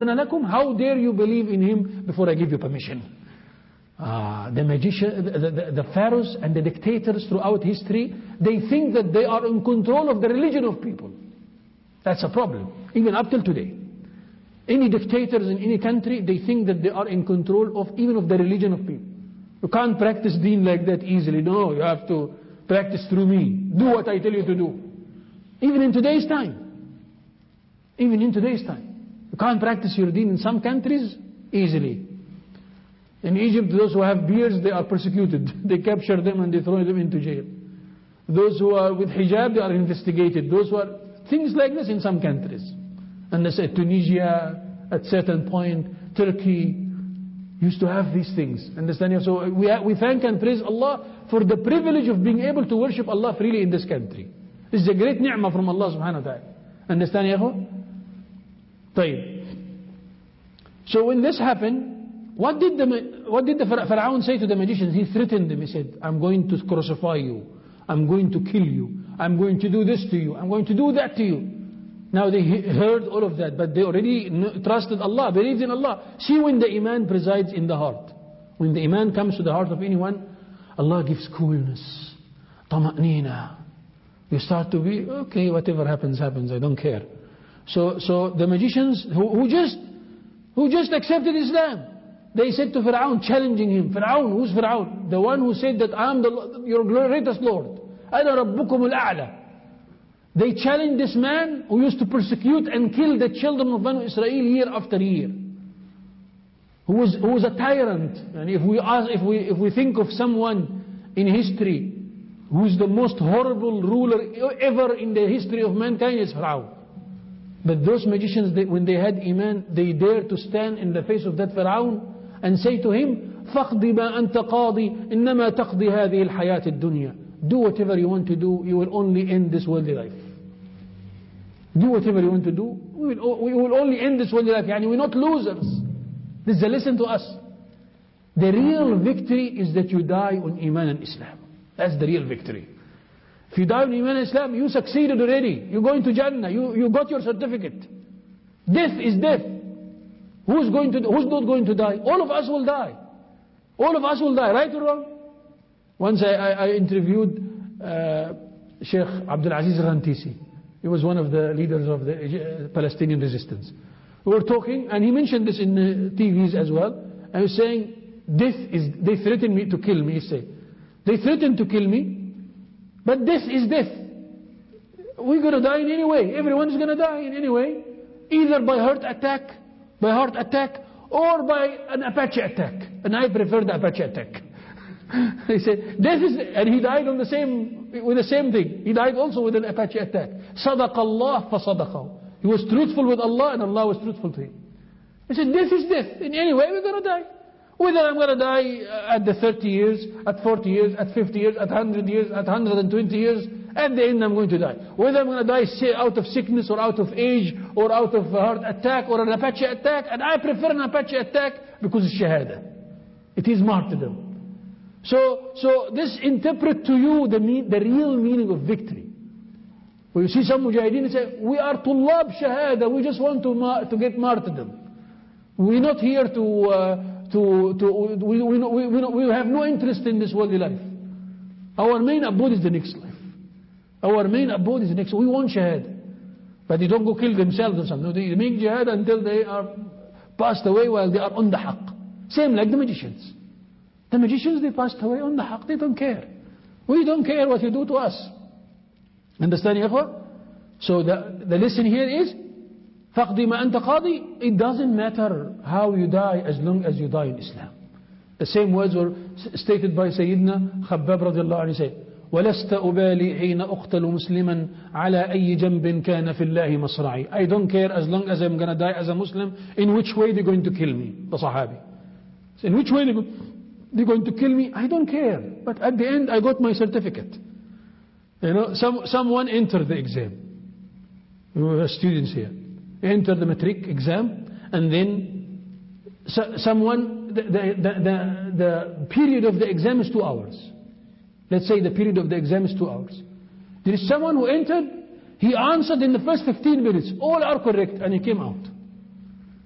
لكم. How dare you believe in him before I give you permission? The magician, the pharaohs and the dictators throughout history, they think that they are in control of the religion of people. That's a problem, even up till today. Any dictators in any country, they think that they are in control of even of the religion of people. You can't practice deen like that easily. No, you have to practice through me. Do what I tell you to do. Even in today's time. Even in today's time. You can't practice your deen in some countries easily. In Egypt, those who have beards, they are persecuted. They capture them and they throw them into jail. Those who are with hijab, they are investigated. Those who are... Things like this in some countries. And they say Tunisia, at certain point, Turkey used to have these things. Understand? So we thank and praise Allah for the privilege of being able to worship Allah freely in this country. This is a great ni'mah from Allah subhanahu wa ta'ala. Understand, ya akhwa? طيب. So when this happened, what did the Pharaoh say to the magicians? He threatened them. He said, I'm going to crucify you. I'm going to kill you. I'm going to do this to you. I'm going to do that to you. Now they heard all of that, but they already trusted Allah, believed in Allah. See, when the iman presides in the heart, when the iman comes to the heart of anyone, Allah gives coolness, tama'nina. You start to be, okay, whatever happens, happens, I don't care. So the magicians who just accepted Islam, they said to Pharaoh, challenging him, Pharaoh, who's Pharaoh? The one who said that I am your greatest Lord. Ana rabbukum al-a'la. They challenged this man who used to persecute and kill the children of Banu Israel year after year. Who was a tyrant. And if we think of someone in history who's the most horrible ruler ever in the history of mankind, is Pharaoh. But those magicians, when they had iman, they dared to stand in the face of that Pharaoh and say to him, فَقْضِ مَا أَنْتَ قَاضِ إِنَّمَا تَقْضِ هَذِهِ الْحَيَاةِ الدُّنْيَا. Do whatever you want to do, you will only end this worldly life. Do whatever you want to do, we will only end this worldly life. Yani we're not losers. This is a lesson to us. The real victory is that you die on Iman and Islam. That's the real victory. If you die on Iman and Islam, you succeeded already. You're going to Jannah. You got your certificate. Death is death. Who's not going to die? All of us will die. All of us will die, right or wrong? Once I interviewed Sheikh Abdul Aziz Rantisi. He was one of the leaders of the Palestinian resistance. We were talking, and he mentioned this in the TVs as well. And he was saying, they threatened me to kill me, he said. They threatened to kill me, but death is death. We're going to die in any way. Everyone's going to die in any way. Either by heart attack, or by an Apache attack. And I prefer the Apache attack. He said, death is, and he died with the same thing. He died also with an Apache attack. صدق الله فصدقه. He was truthful with Allah, and Allah was truthful to him. He said, death is death. In any way, we're going to die. Whether I'm going to die at the 30 years, at 40 years, at 50 years, at 100 years, at 120 years, at the end I'm going to die. Whether I'm going to die out of sickness or out of age or out of a heart attack or an Apache attack, and I prefer an Apache attack because it's shahada. It is martyrdom. So this interpret to you the real meaning of victory. When you see some mujahideen say, we are tullab shahada, we just want to get martyrdom. We're not here we have no interest in this worldly life. Our main abode is the next life. Our main abode is the next. We want shahada. But they don't go kill themselves or something. No, they make jihad until they are passed away while they are on the haqq. Same like the magicians. The magicians, they passed away on the haqq. They don't care. We don't care what you do to us. Understand, ya akhwa? So the lesson here is, فَقْضِ مَا أَنْتَ قَاضِي. It doesn't matter how you die as long as you die in Islam. The same words were stated by Sayyidina Khabbab radiallahu anhu. He said, وَلَسْتَ أُبَالِي حِينَ أُقْتَلُ مُسْلِمًا عَلَى أَيِّ جَنْبٍ كَانَ فِي اللَّهِ مَصْرَعِي. I don't care as long as I'm going to die as a Muslim, in which way they're going to kill me. The Sahabi. So in which way they're going to kill me, I don't care. But at the end, I got my certificate. You know, someone entered the exam. We have students here. Enter the matric exam, and then someone, the period of the exam is 2 hours. Let's say the period of the exam is 2 hours. There is someone who entered, he answered in the first 15 minutes, all are correct, and he came out.